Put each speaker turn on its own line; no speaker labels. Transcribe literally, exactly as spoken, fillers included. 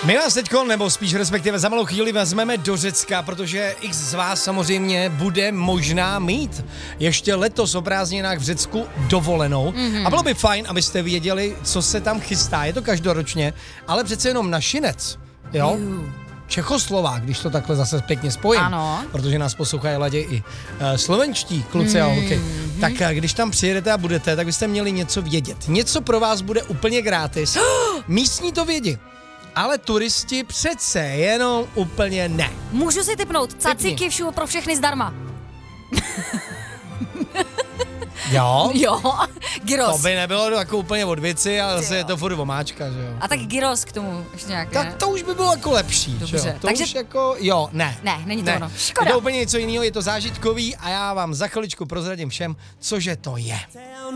My vás teďko, nebo spíš respektive za malou chvíli vezmeme do Řecka, protože x z vás samozřejmě bude možná mít ještě letos o prázdninách v Řecku dovolenou. Mm-hmm. A bylo by fajn, abyste věděli, co se tam chystá. Je to každoročně, ale přece jenom našinec, jo? Juh. Čechoslovák, když to takhle zase pěkně spojím,
ano.
Protože nás poslouchají ladě i uh, slovenští kluci a holky. Mm-hmm. Tak uh, když tam přijedete a budete, tak byste měli něco vědět. Něco pro vás bude úplně gratis. Místní to vědí. Ale turisti přece jenom úplně ne.
Můžu si tipnout, cacíky všude pro všechny zdarma.
Jo?
Jo, gyros.
To by nebylo jako úplně od věci, ale zase je to furt omáčka, že jo?
A tak gyros k tomu ještě nějak,
Tak
ne?
to už by bylo jako lepší,
Dobře,
že jo? To
takže...
už jako, jo, ne.
Ne, není to
ne.
ono. Škoda.
Je to úplně něco jiného, je to zážitkový a já vám za chviličku prozradím všem, cože to je.